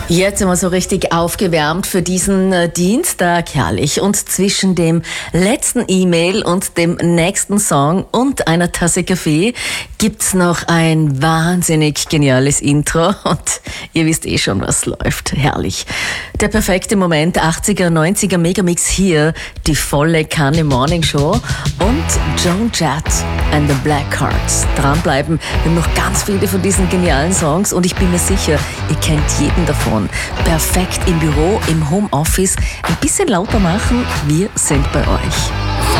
Jetzt sind wir so richtig aufgewärmt für diesen Dienstag, herrlich. Und zwischen dem letzten E-Mail und dem nächsten Song und einer Tasse Kaffee gibt's noch ein wahnsinnig geniales Intro und ihr wisst eh schon, was läuft. Herrlich. Der perfekte Moment, 80er, 90er Megamix hier, die volle Kanne Morning Show und Joan Jett and the Blackhearts. Dranbleiben, wir haben noch ganz viele von diesen genialen Songs und ich bin mir sicher, ihr kennt jeden davon. Perfekt im Büro, im Homeoffice, ein bisschen lauter machen, wir sind bei euch.